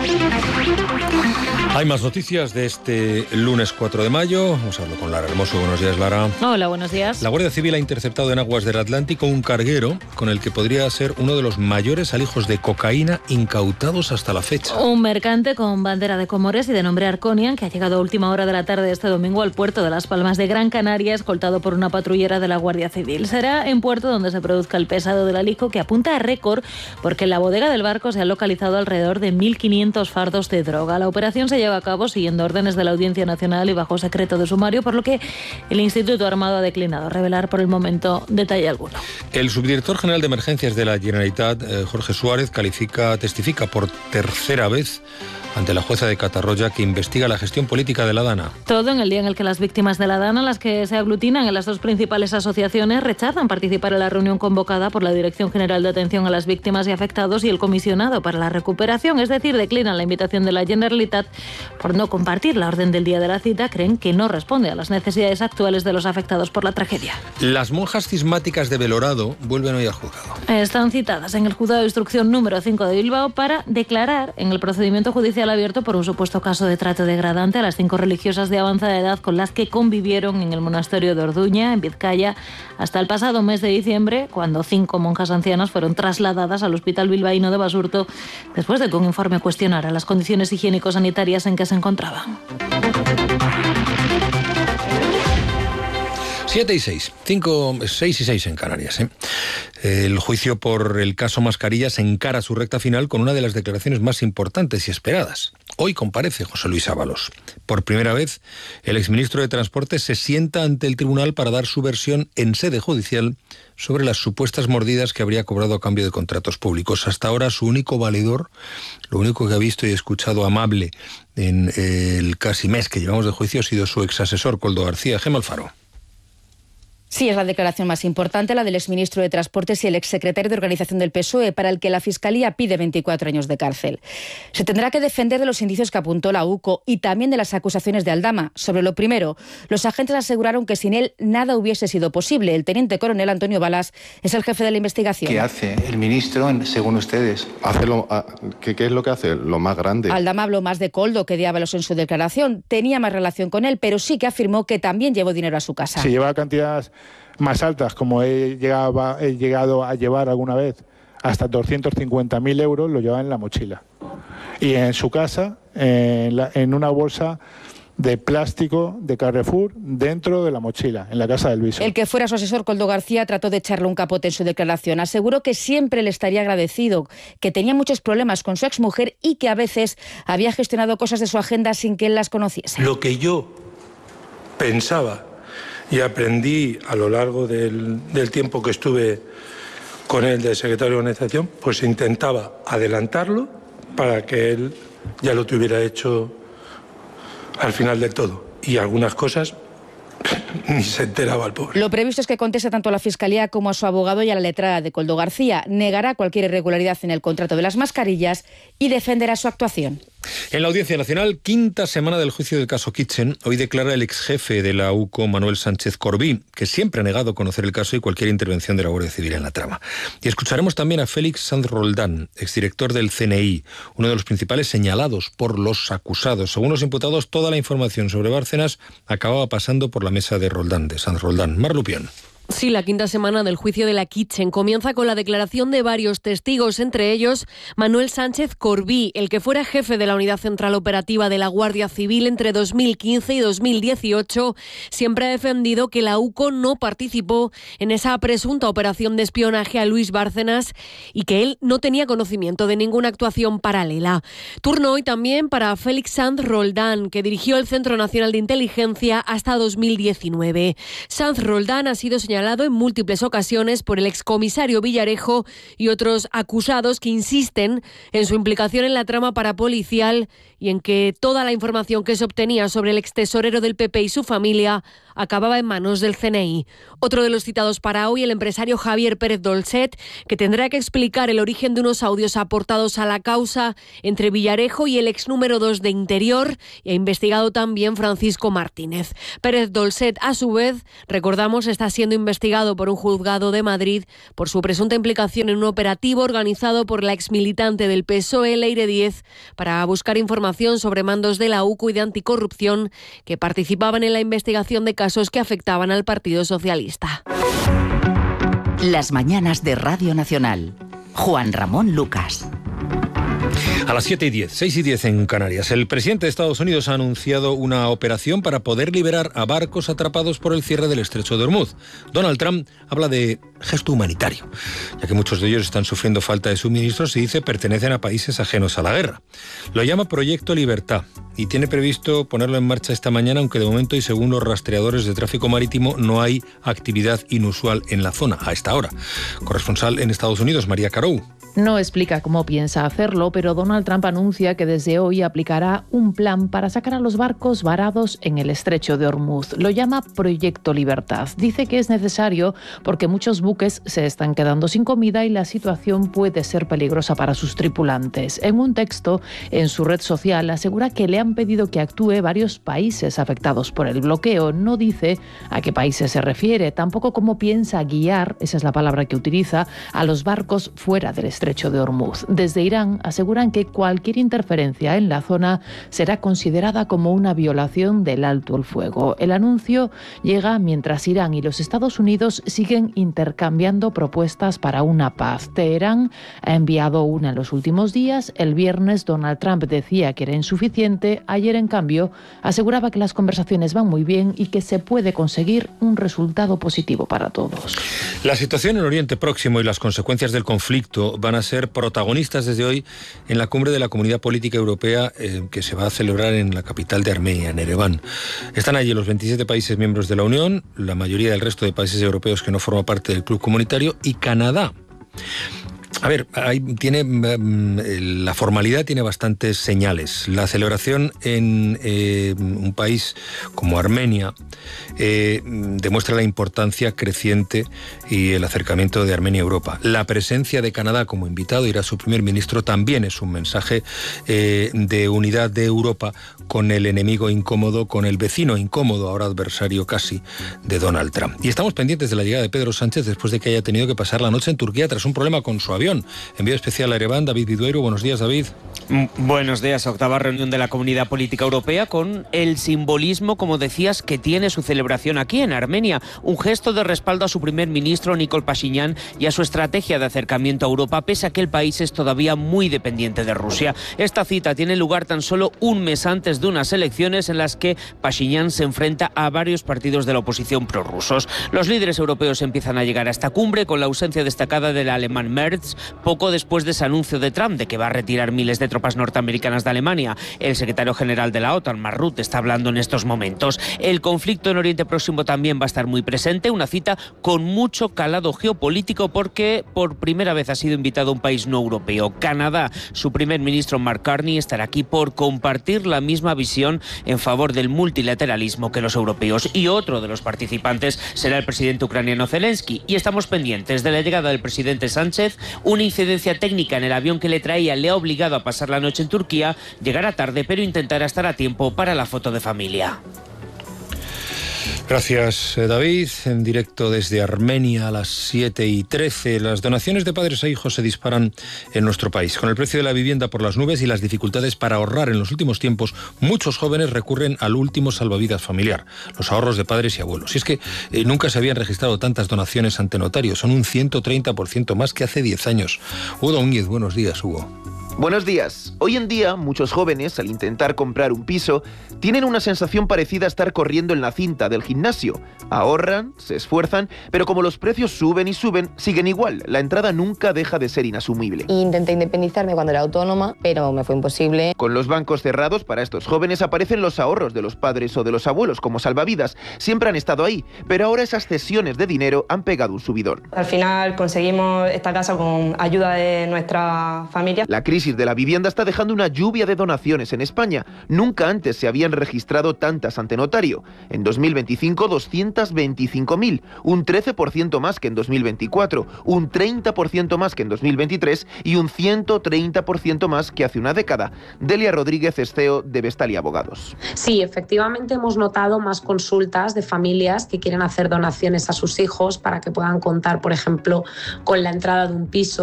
Hay más noticias de este lunes 4 de mayo. Vamos a hablar con Lara Hermoso. Buenos días, Lara. Hola, buenos días. La Guardia Civil ha interceptado en aguas del Atlántico un carguero con el que podría ser uno de los mayores alijos de cocaína incautados hasta la fecha. Un mercante con bandera de Comores y de nombre Arconian, que ha llegado a última hora de la tarde de este domingo al puerto de Las Palmas de Gran Canaria, escoltado por una patrullera de la Guardia Civil. Será en puerto donde se produzca el pesado del alijo, que apunta a récord porque en la bodega del barco se han localizado alrededor de 1.500 fardos de droga. La operación se lleva a cabo siguiendo órdenes de la Audiencia Nacional y bajo secreto de sumario, por lo que el Instituto Armado ha declinado revelar por el momento detalle alguno. El subdirector general de Emergencias de la Generalitat, Jorge Suárez, testifica por tercera vez ante la jueza de Catarroja que investiga la gestión política de la Dana. Todo en el día en el que las víctimas de la Dana, las que se aglutinan en las dos principales asociaciones, rechazan participar en la reunión convocada por la Dirección General de Atención a las Víctimas y Afectados y el Comisionado para la Recuperación, es decir, declinan la invitación de la Generalitat por no compartir la orden del día de la cita. Creen que no responde a las necesidades actuales de los afectados por la tragedia. Las monjas cismáticas de Belorado vuelven hoy al juzgado. Están citadas en el Juzgado de Instrucción número 5 de Bilbao para declarar en el procedimiento judicial abierto por un supuesto caso de trato degradante a las 5 religiosas de avanzada edad con las que convivieron en el monasterio de Orduña, en Vizcaya, hasta el pasado mes de diciembre, cuando 5 monjas ancianas fueron trasladadas al Hospital Bilbaíno de Basurto después de que un informe cuestionara las condiciones higiénico-sanitarias en que se encontraban. 7 y 6, 6 y 6 en Canarias. El juicio por el caso Mascarillas encara su recta final con una de las declaraciones más importantes y esperadas. Hoy comparece José Luis Ábalos. Por primera vez, el exministro de Transporte se sienta ante el tribunal para dar su versión en sede judicial sobre las supuestas mordidas que habría cobrado a cambio de contratos públicos. Hasta ahora, su único valedor, lo único que ha visto y escuchado amable en el casi mes que llevamos de juicio, ha sido su exasesor, Koldo García. Gemma Alfaro. Sí, es la declaración más importante, la del exministro de Transportes y el exsecretario de Organización del PSOE, para el que la Fiscalía pide 24 años de cárcel. Se tendrá que defender de los indicios que apuntó la UCO y también de las acusaciones de Aldama. Sobre lo primero, los agentes aseguraron que sin él nada hubiese sido posible. El teniente coronel Antonio Balas es el jefe de la investigación. ¿Qué hace el ministro, según ustedes? ¿Qué es lo que hace? Lo más grande. Aldama habló más de Koldo que de Ábalos en su declaración. Tenía más relación con él, pero sí que afirmó que también llevó dinero a su casa. Se lleva cantidades más altas, como he llegado a llevar alguna vez, hasta 250.000 euros, lo llevaba en la mochila. Y en su casa, en una bolsa de plástico de Carrefour dentro de la mochila, en la casa del Viso. El que fuera su asesor, Koldo García, trató de echarle un capote en su declaración. Aseguró que siempre le estaría agradecido, que tenía muchos problemas con su exmujer y que a veces había gestionado cosas de su agenda sin que él las conociese. Lo que yo pensaba y aprendí a lo largo del tiempo que estuve con él de secretario de organización, pues intentaba adelantarlo para que él ya lo tuviera hecho al final del todo. Y algunas cosas ni se enteraba el pobre. Lo previsto es que conteste tanto a la Fiscalía como a su abogado y a la letrada de Koldo García. Negará cualquier irregularidad en el contrato de las mascarillas y defenderá su actuación. En la Audiencia Nacional, quinta semana del juicio del caso Kitchen, hoy declara el exjefe de la UCO, Manuel Sánchez Corbí, que siempre ha negado conocer el caso y cualquier intervención de la Guardia Civil en la trama. Y escucharemos también a Félix Sanz Roldán, exdirector del CNI, uno de los principales señalados por los acusados. Según los imputados, toda la información sobre Bárcenas acababa pasando por la mesa de Sanz Roldán. Mar Lupión. Sí, la quinta semana del juicio de la Kitchen comienza con la declaración de varios testigos, entre ellos Manuel Sánchez Corbí, el que fuera jefe de la Unidad Central Operativa de la Guardia Civil entre 2015 y 2018. Siempre ha defendido que la UCO no participó en esa presunta operación de espionaje a Luis Bárcenas y que él no tenía conocimiento de ninguna actuación paralela. Turno hoy también para Félix Sanz Roldán, que dirigió el Centro Nacional de Inteligencia hasta 2019. Sanz Roldán ha sido señalado en múltiples ocasiones por el excomisario Villarejo y otros acusados que insisten en su implicación en la trama parapolicial y en que toda la información que se obtenía sobre el extesorero del PP y su familia acababa en manos del CNI. Otro de los citados para hoy, el empresario Javier Pérez Dolcet, que tendrá que explicar el origen de unos audios aportados a la causa entre Villarejo y el ex número 2 de Interior, y ha investigado también Francisco Martínez. Pérez Dolcet, a su vez, recordamos, está siendo investigado investigado por un juzgado de Madrid por su presunta implicación en un operativo organizado por la exmilitante del PSOE, Leire Díez, para buscar información sobre mandos de la UCO y de anticorrupción que participaban en la investigación de casos que afectaban al Partido Socialista. Las mañanas de Radio Nacional. Juan Ramón Lucas. A las 7:10, 6:10 en Canarias, el presidente de Estados Unidos ha anunciado una operación para poder liberar a barcos atrapados por el cierre del estrecho de Hormuz. Donald Trump habla de gesto humanitario, ya que muchos de ellos están sufriendo falta de suministros y dice pertenecen a países ajenos a la guerra. Lo llama Proyecto Libertad y tiene previsto ponerlo en marcha esta mañana, aunque de momento y según los rastreadores de tráfico marítimo no hay actividad inusual en la zona a esta hora. Corresponsal en Estados Unidos, María Carou. No explica cómo piensa hacerlo, pero Donald Trump anuncia que desde hoy aplicará un plan para sacar a los barcos varados en el estrecho de Hormuz. Lo llama Proyecto Libertad. Dice que es necesario porque muchos buques se están quedando sin comida y la situación puede ser peligrosa para sus tripulantes. En un texto en su red social asegura que le han pedido que actúe varios países afectados por el bloqueo. No dice a qué países se refiere, tampoco cómo piensa guiar, esa es la palabra que utiliza, a los barcos fuera del estrecho de Hormuz. Desde Irán aseguran que cualquier interferencia en la zona será considerada como una violación del alto el fuego. El anuncio llega mientras Irán y los Estados Unidos siguen intercambiando propuestas para una paz. Teherán ha enviado una en los últimos días. El viernes Donald Trump decía que era insuficiente. Ayer, en cambio, aseguraba que las conversaciones van muy bien y que se puede conseguir un resultado positivo para todos. La situación en Oriente Próximo y las consecuencias del conflicto van a ser protagonistas desde hoy en la cumbre de la Comunidad Política Europea que se va a celebrar en la capital de Armenia, en Ereván. Están allí los 27 países miembros de la Unión, la mayoría del resto de países europeos que no forman parte del club comunitario y Canadá. A ver, la formalidad tiene bastantes señales. La celebración en un país como Armenia demuestra la importancia creciente y el acercamiento de Armenia a Europa. La presencia de Canadá como invitado, irá su primer ministro, también es un mensaje de unidad de Europa con el enemigo incómodo, con el vecino incómodo, ahora adversario casi, de Donald Trump. Y estamos pendientes de la llegada de Pedro Sánchez después de que haya tenido que pasar la noche en Turquía tras un problema con su avión. Envío especial a Ereván, David Vidueiro. Buenos días, David. Buenos días. Octava reunión de la Comunidad Política Europea con el simbolismo, como decías, que tiene su celebración aquí en Armenia. Un gesto de respaldo a su primer ministro, Nikol Pashinyan, y a su estrategia de acercamiento a Europa, pese a que el país es todavía muy dependiente de Rusia. Esta cita tiene lugar tan solo un mes antes de unas elecciones en las que Pashinyan se enfrenta a varios partidos de la oposición prorrusos. Los líderes europeos empiezan a llegar a esta cumbre con la ausencia destacada del alemán Merz, poco después de ese anuncio de Trump de que va a retirar miles de tropas norteamericanas de Alemania. El secretario general de la OTAN, Mark Rutte, está hablando en estos momentos. El conflicto en Oriente Próximo también va a estar muy presente, una cita con mucho calado geopolítico porque por primera vez ha sido invitado un país no europeo, Canadá. Su primer ministro, Mark Carney, estará aquí por compartir la misma visión en favor del multilateralismo que los europeos. Y otro de los participantes será el presidente ucraniano Zelensky. Y estamos pendientes de la llegada del presidente Sánchez. Una incidencia técnica en el avión que le traía le ha obligado a pasar la noche en Turquía. Llegará tarde, pero intentará estar a tiempo para la foto de familia. Gracias, David. En directo desde Armenia a las 7:13. Las donaciones de padres a hijos se disparan en nuestro país. Con el precio de la vivienda por las nubes y las dificultades para ahorrar en los últimos tiempos, muchos jóvenes recurren al último salvavidas familiar, los ahorros de padres y abuelos. Y es que nunca se habían registrado tantas donaciones ante notario. Son un 130% más que hace 10 años. Hugo Domínguez, buenos días, Hugo. Buenos días. Hoy en día, muchos jóvenes, al intentar comprar un piso, tienen una sensación parecida a estar corriendo en la cinta del gimnasio. Ahorran, se esfuerzan, pero como los precios suben y suben, siguen igual. La entrada nunca deja de ser inasumible. Intenté independizarme cuando era autónoma, pero me fue imposible. Con los bancos cerrados, para estos jóvenes aparecen los ahorros de los padres o de los abuelos como salvavidas. Siempre han estado ahí, pero ahora esas cesiones de dinero han pegado un subidón. Al final conseguimos esta casa con ayuda de nuestra familia. La crisis crisis de la vivienda está dejando una lluvia de donaciones en España. Nunca antes se habían registrado tantas ante notario. En 2025, 225.000, un 13% más que en 2024, un 30% más que en 2023 y un 130% más que hace una década. Delia Rodríguez es CEO de Vestalia Abogados. Sí, efectivamente hemos notado más consultas de familias que quieren hacer donaciones a sus hijos para que puedan contar, por ejemplo, con la entrada de un piso